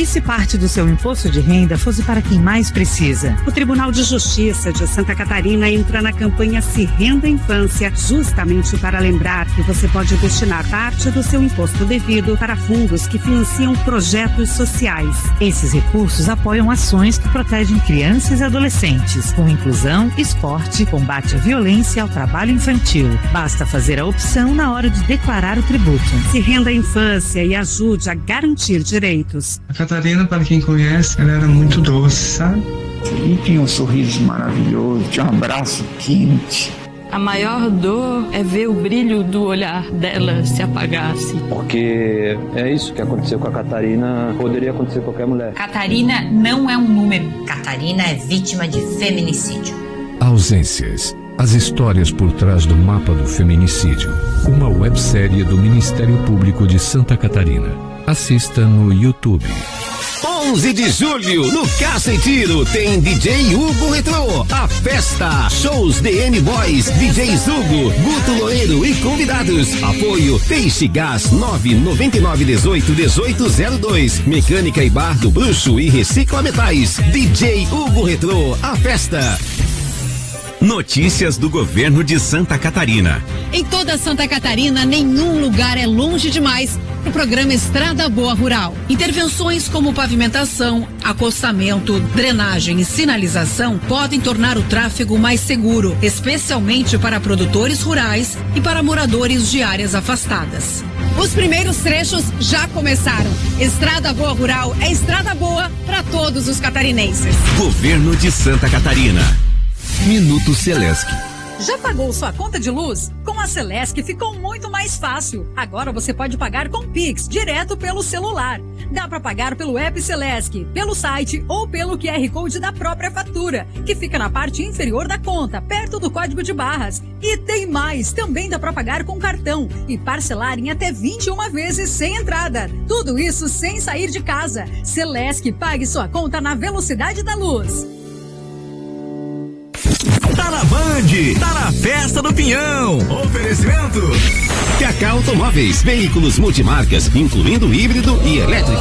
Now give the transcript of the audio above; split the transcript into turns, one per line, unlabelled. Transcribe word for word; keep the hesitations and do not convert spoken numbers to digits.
E se parte do seu imposto de renda fosse para quem mais precisa? O Tribunal de Justiça de Santa Catarina entra na campanha Se Renda Infância, justamente para lembrar que você pode destinar parte do seu imposto devido para fundos que financiam projetos sociais. Esses recursos apoiam ações que protegem crianças e adolescentes, com inclusão, esporte, combate à violência e ao trabalho infantil. Basta fazer a opção na hora de declarar o tributo. Se renda à infância e ajude a garantir direitos.
A Catarina, para quem conhece, ela era muito doce, sabe?
E tinha um sorriso maravilhoso, tinha um abraço quente.
A maior dor é ver o brilho do olhar dela se apagasse.
Porque é isso que aconteceu com a Catarina, poderia acontecer com qualquer mulher.
Catarina não é um número. Catarina é vítima de feminicídio.
Ausências. As histórias por trás do mapa do feminicídio. Uma websérie do Ministério Público de Santa Catarina. Assista no YouTube.
onze de julho, no Caça e Tiro, tem D J Hugo Retrô. A festa, shows D M Boys, D Js Hugo, Guto Loureiro e convidados. Apoio Peixe Gás nove nove nove dezoito dezoito zero dois. Mecânica e Bar do Bruxo e Recicla Metais. D J Hugo Retrô, a festa.
Notícias do governo de Santa Catarina.
Em toda Santa Catarina, nenhum lugar é longe demais para o programa Estrada Boa Rural. Intervenções como pavimentação, acostamento, drenagem e sinalização podem tornar o tráfego mais seguro, especialmente para produtores rurais e para moradores de áreas afastadas. Os primeiros trechos já começaram. Estrada Boa Rural é estrada boa para todos os catarinenses.
Governo de Santa Catarina. Minuto Celesc.
Já pagou sua conta de luz? Com a Celesc ficou muito mais fácil. Agora você pode pagar com Pix, direto pelo celular. Dá para pagar pelo app Celesc, pelo site ou pelo Q R Code da própria fatura, que fica na parte inferior da conta, perto do código de barras. E tem mais, também dá para pagar com cartão e parcelar em até vinte e uma vezes sem entrada. Tudo isso sem sair de casa. Celesc, pague sua conta na velocidade da luz.
Tá na Band, tá na Festa do Pinhão. Oferecimento
Cacau Automóveis, veículos multimarcas, incluindo híbrido e elétrico.